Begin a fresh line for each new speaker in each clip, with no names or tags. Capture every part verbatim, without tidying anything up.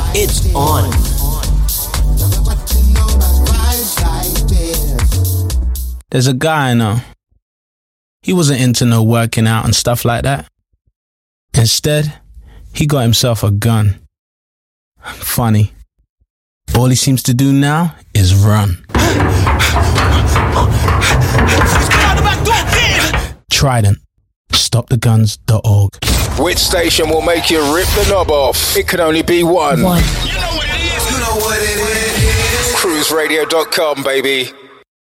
It's on.
There's a guy I know. He wasn't into no working out and stuff like that. Instead, he got himself a gun. Funny. All he seems to do now is run. Trident. stop the guns dot org.
Which station will make you rip the knob off? It can only be one.
One.
You know what it is. You know what it is. cruise radio dot com, baby.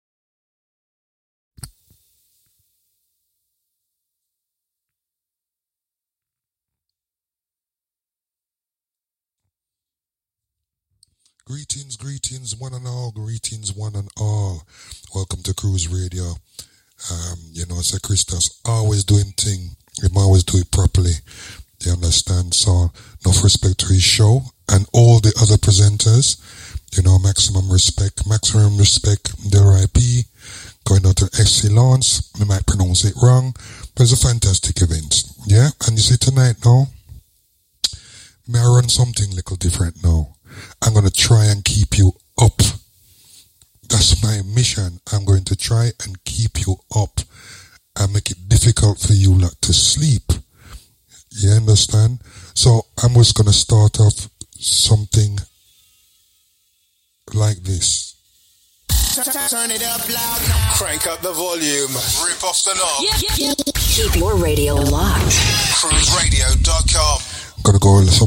Greetings, greetings, one and all. Greetings, one and all. Welcome to Cruise Radio. Um, you know, Sir Christos always doing thing. He always do it properly. You understand? So, enough respect to his show and all the other presenters. You know, maximum respect. Maximum respect, Del I P. Going on to Excellence. We might pronounce it wrong, but it's a fantastic event. Yeah? And you see tonight now, may I run something little different now. I'm going to try and keep you up. That's my mission. I'm going to try and keep you up and make it difficult for you not to sleep. You understand? So I'm just going to start off something like this.
Turn it up loud now. Crank up the volume. Rip off the knob.
Yeah, yeah, yeah. Keep your radio locked.
cruise radio dot com.
I'm going to go with some